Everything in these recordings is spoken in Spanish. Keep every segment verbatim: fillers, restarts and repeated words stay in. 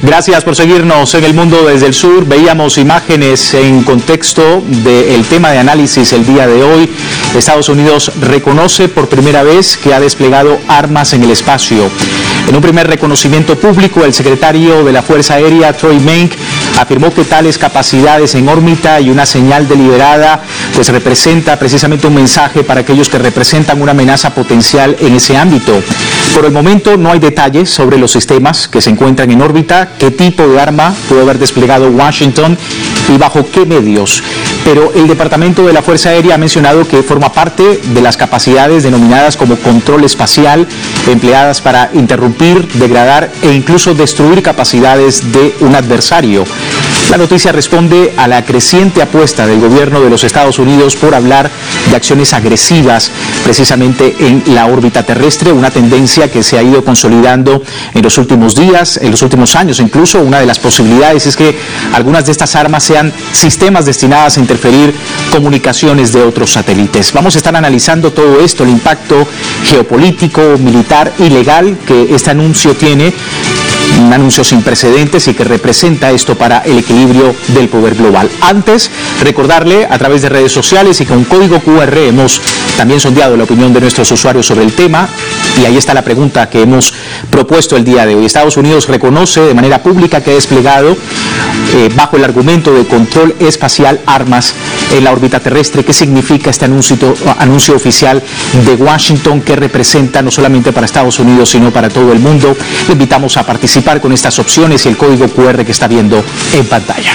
Gracias por seguirnos en El Mundo desde el Sur. Veíamos imágenes en contexto del tema de análisis el día de hoy. Estados Unidos reconoce por primera vez que ha desplegado armas en el espacio. En un primer reconocimiento público, el secretario de la Fuerza Aérea, Troy Menck, afirmó que tales capacidades en órbita y una señal deliberada pues representa precisamente un mensaje para aquellos que representan una amenaza potencial en ese ámbito. Por el momento no hay detalles sobre los sistemas que se encuentran en órbita, qué tipo de arma puede haber desplegado Washington y bajo qué medios. Pero el Departamento de la Fuerza Aérea ha mencionado que forma parte de las capacidades denominadas como control espacial, empleadas para interrumpir, degradar e incluso destruir capacidades de un adversario. La noticia responde a la creciente apuesta del gobierno de los Estados Unidos por hablar de acciones agresivas precisamente en la órbita terrestre, una tendencia que se ha ido consolidando en los últimos días, en los últimos años. Incluso una de las posibilidades es que algunas de estas armas sean sistemas destinados a interferir comunicaciones de otros satélites. Vamos a estar analizando todo esto, el impacto geopolítico, militar y legal que este anuncio tiene. Un anuncio sin precedentes y que representa esto para el equilibrio del poder global. Antes, recordarle a través de redes sociales y con código Q R hemos también sondeado la opinión de nuestros usuarios sobre el tema y ahí está la pregunta que hemos propuesto el día de hoy. Estados Unidos reconoce de manera pública que ha desplegado eh, bajo el argumento de control espacial armas en la órbita terrestre. ¿Qué significa este anuncio, anuncio oficial de Washington que representa no solamente para Estados Unidos sino para todo el mundo? Le invitamos a participar con estas opciones y el código Q R que está viendo en pantalla.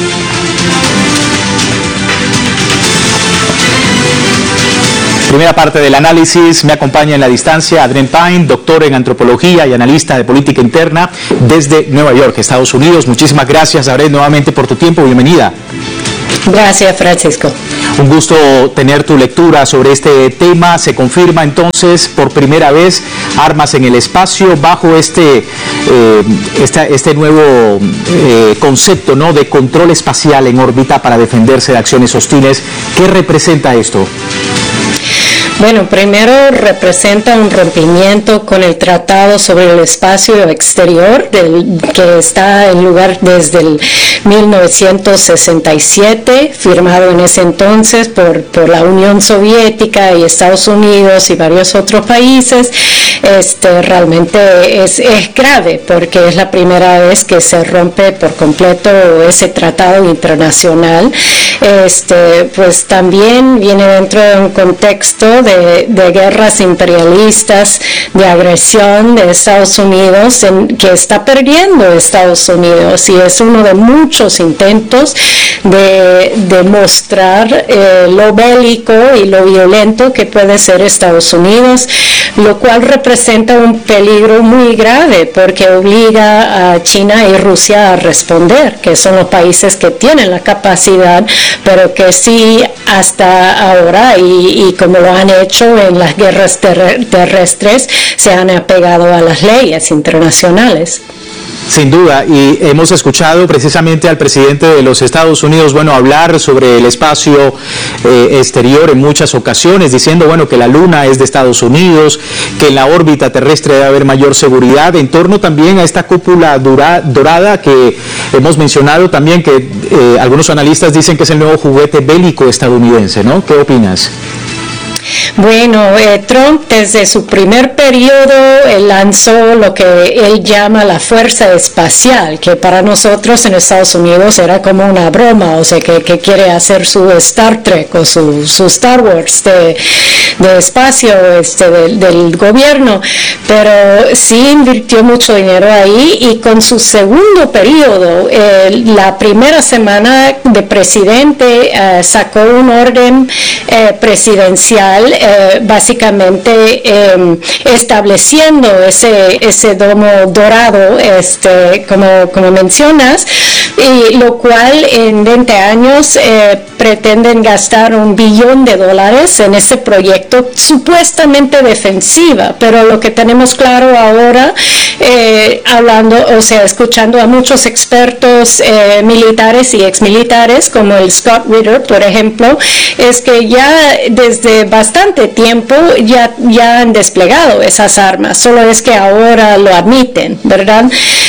Primera parte del análisis, me acompaña en la distancia Adrienne Pine, doctor en antropología y analista de política interna desde Nueva York, Estados Unidos. Muchísimas gracias, Adrienne, nuevamente por tu tiempo. Bienvenida. Gracias, Francisco. Un gusto tener tu lectura sobre este tema. Se confirma entonces por primera vez armas en el espacio bajo este, eh, esta, este nuevo eh, concepto, ¿no?, de control espacial en órbita para defenderse de acciones hostiles. ¿Qué representa esto? Bueno, primero representa un rompimiento con el Tratado sobre el Espacio Exterior, del, que está en lugar desde el mil novecientos sesenta y siete, firmado en ese entonces por, por la Unión Soviética y Estados Unidos y varios otros países. Este, realmente es, es grave porque es la primera vez que se rompe por completo ese tratado internacional. Este, pues también viene dentro de un contexto de, de guerras imperialistas, de agresión de Estados Unidos, en, que está perdiendo Estados Unidos, y es uno de muchos intentos de, de mostrar eh, lo bélico y lo violento que puede ser Estados Unidos, lo cual representa un peligro muy grave porque obliga a China y Rusia a responder, que son los países que tienen la capacidad, pero que sí hasta ahora, y, y como lo han hecho en las guerras ter- terrestres, se han apegado a las leyes internacionales. Sin duda, y hemos escuchado precisamente al presidente de los Estados Unidos, bueno, hablar sobre el espacio eh, exterior en muchas ocasiones, diciendo, bueno, que la luna es de Estados Unidos, que en la órbita terrestre debe haber mayor seguridad, en torno también a esta cúpula dura, dorada que hemos mencionado también, que eh, algunos analistas dicen que es el nuevo juguete bélico estadounidense, ¿no? ¿Qué opinas? Bueno, eh, Trump desde su primer periodo eh, lanzó lo que él llama la fuerza espacial, que para nosotros en Estados Unidos era como una broma, o sea, que, que quiere hacer su Star Trek o su, su Star Wars de, de espacio este, de, del gobierno, pero sí invirtió mucho dinero ahí, y con su segundo periodo, eh, la primera semana de presidente, eh, sacó un orden eh, presidencial Eh, básicamente eh, estableciendo ese ese domo dorado, este como como mencionas, y lo cual en veinte años eh, pretenden gastar un billón de dólares en este proyecto supuestamente defensiva, pero lo que tenemos claro ahora, eh, hablando, o sea, escuchando a muchos expertos eh, militares y exmilitares, como el Scott Ritter, por ejemplo, es que ya desde bastante tiempo ya, ya han desplegado esas armas, solo es que ahora lo admiten, ¿verdad?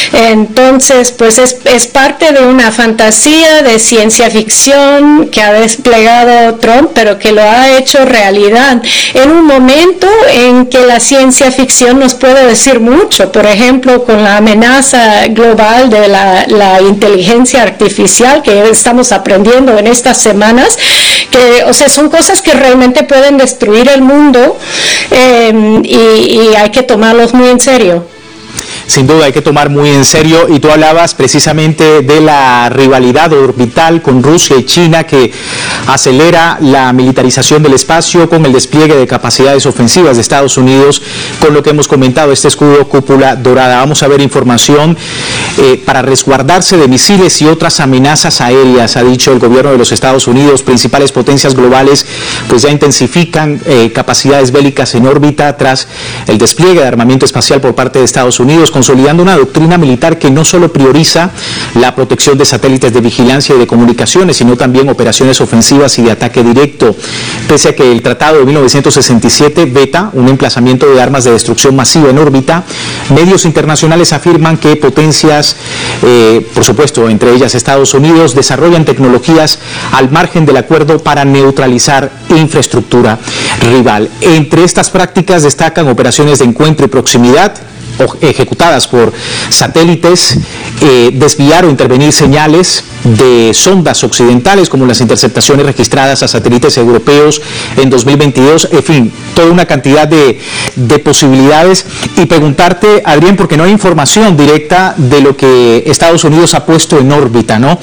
Entonces, pues es, es parte de una fantasía de ciencia ficción que ha desplegado Trump, pero que lo ha hecho realidad en un momento en que la ciencia ficción nos puede decir mucho, por ejemplo, con la amenaza global de la, la inteligencia artificial que estamos aprendiendo en estas semanas, que, o sea, son cosas que realmente pueden destruir el mundo eh, y, y hay que tomarlos muy en serio. Sin duda hay que tomar muy en serio, y tú hablabas precisamente de la rivalidad orbital con Rusia y China que acelera la militarización del espacio con el despliegue de capacidades ofensivas de Estados Unidos, con lo que hemos comentado, este escudo cúpula dorada. Vamos a ver información eh, para resguardarse de misiles y otras amenazas aéreas, ha dicho el gobierno de los Estados Unidos. Principales potencias globales pues ya intensifican eh, capacidades bélicas en órbita tras el despliegue de armamento espacial por parte de Estados Unidos, consolidando una doctrina militar que no solo prioriza la protección de satélites de vigilancia y de comunicaciones, sino también operaciones ofensivas y de ataque directo. Pese a que el Tratado de mil novecientos sesenta y siete veta un emplazamiento de armas de destrucción masiva en órbita, medios internacionales afirman que potencias, eh, por supuesto, entre ellas Estados Unidos, desarrollan tecnologías al margen del acuerdo para neutralizar infraestructura rival. Entre estas prácticas destacan operaciones de encuentro y proximidad, ejecutadas por satélites, eh, desviar o intervenir señales de sondas occidentales, como las interceptaciones registradas a satélites europeos en dos mil veintidós, en fin, toda una cantidad de, de posibilidades. Y preguntarte, Adrián, porque no hay información directa de lo que Estados Unidos ha puesto en órbita, ¿no?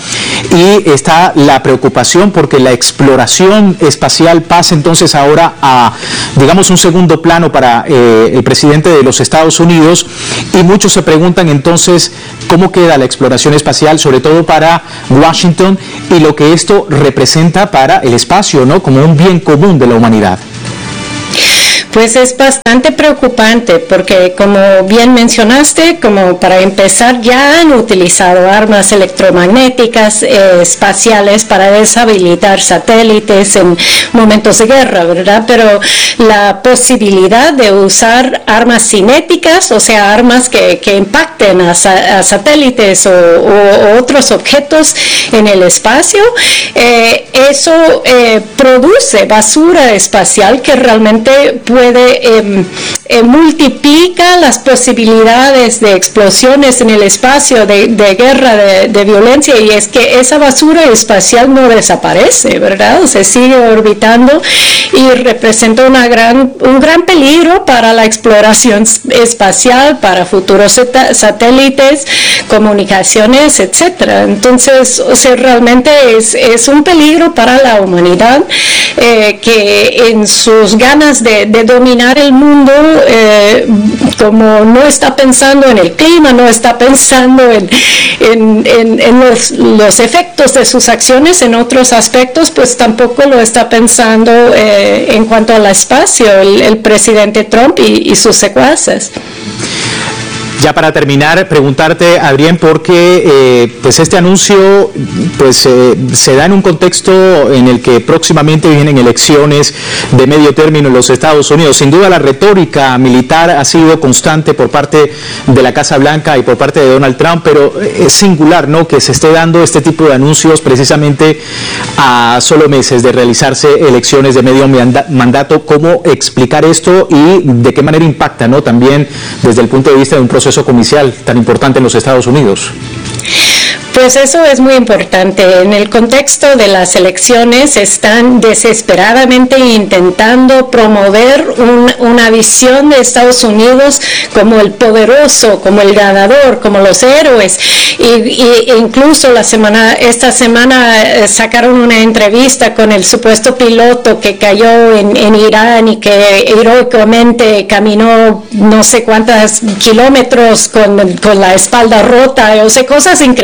Y está la preocupación porque la exploración espacial pasa entonces ahora a, digamos, un segundo plano para eh, el presidente de los Estados Unidos, y muchos se preguntan entonces cómo queda la exploración espacial, sobre todo para Washington, y lo que esto representa para el espacio, ¿no?, como un bien común de la humanidad. Pues es bastante preocupante porque, como bien mencionaste, como para empezar, ya han utilizado armas electromagnéticas eh, espaciales para deshabilitar satélites en momentos de guerra, ¿verdad? Pero la posibilidad de usar armas cinéticas, o sea, armas que, que impacten a, a satélites o, o, o otros objetos en el espacio, eh, eso eh, produce basura espacial que realmente puede Eh, eh, multiplica las posibilidades de explosiones en el espacio, de, de guerra, de, de violencia, y es que esa basura espacial no desaparece, ¿verdad? Se sigue orbitando y representa una gran, un gran peligro para la exploración espacial, para futuros satélites, comunicaciones, etcétera. Entonces, o sea, realmente es, es un peligro para la humanidad eh, que en sus ganas de, de dominar el mundo, eh, como no está pensando en el clima, no está pensando en, en, en, en los, los efectos de sus acciones en otros aspectos, pues tampoco lo está pensando eh, en cuanto al espacio el, el presidente Trump y, y sus secuaces. Ya para terminar, preguntarte, Adrián, porque eh, pues este anuncio pues eh, se da en un contexto en el que próximamente vienen elecciones de medio término en los Estados Unidos. Sin duda la retórica militar ha sido constante por parte de la Casa Blanca y por parte de Donald Trump, pero es singular, ¿no?, que se esté dando este tipo de anuncios precisamente a solo meses de realizarse elecciones de medio mandato. ¿Cómo explicar esto y de qué manera impacta, ¿no?, también desde el punto de vista de un proceso comercial tan importante en los Estados Unidos? Pues eso es muy importante. En el contexto de las elecciones están desesperadamente intentando promover un, una visión de Estados Unidos como el poderoso, como el ganador, como los héroes. Y, y incluso la semana, esta semana sacaron una entrevista con el supuesto piloto que cayó en, en Irán y que heroicamente caminó no sé cuántos kilómetros con, con la espalda rota, o sea, cosas increíbles.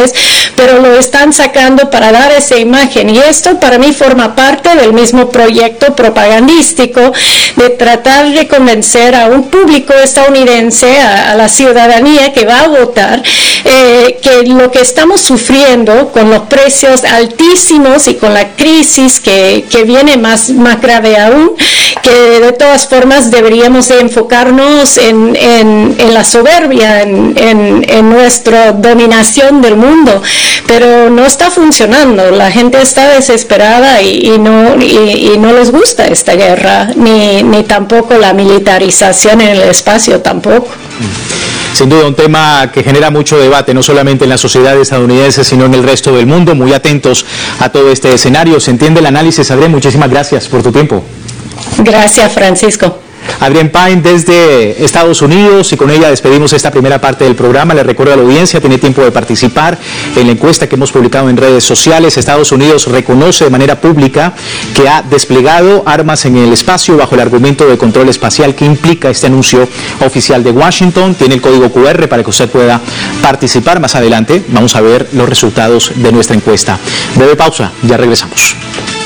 sociales, pero lo están sacando para dar esa imagen. Y esto para mí forma parte del mismo proyecto propagandístico de tratar de convencer a un público estadounidense, a, a la ciudadanía que va a votar, eh, que lo que estamos sufriendo con los precios altísimos y con la crisis que, que viene más, más grave aún, que de todas formas deberíamos de enfocarnos en, en, en la soberbia, en, en, en nuestra dominación del mundo, pero no está funcionando. La gente está desesperada y, y, no, y, y no les gusta esta guerra, ni, ni tampoco la militarización en el espacio tampoco. Sin duda un tema que genera mucho debate, no solamente en la sociedad estadounidense, sino en el resto del mundo. Muy atentos a todo este escenario. Se entiende el análisis, Adrián. Muchísimas gracias por tu tiempo. Gracias, Francisco. Adrián Payne desde Estados Unidos, y con ella despedimos esta primera parte del programa. Le recuerdo a la audiencia, tiene tiempo de participar en la encuesta que hemos publicado en redes sociales. Estados Unidos reconoce de manera pública que ha desplegado armas en el espacio bajo el argumento de control espacial que implica este anuncio oficial de Washington. Tiene el código cu erre para que usted pueda participar. Más adelante vamos a ver los resultados de nuestra encuesta. Breve pausa, ya regresamos.